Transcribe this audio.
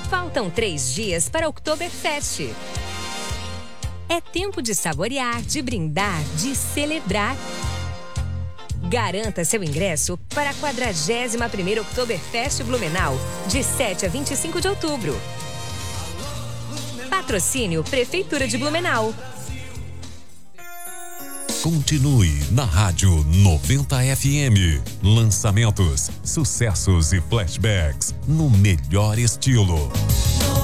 Faltam 3 dias para o Oktoberfest. É tempo de saborear, de brindar, de celebrar. Garanta seu ingresso para a 41ª Oktoberfest Blumenau, de 7 a 25 de outubro. Patrocínio Prefeitura de Blumenau. Continue na Rádio 90 FM. Lançamentos, sucessos e flashbacks no melhor estilo.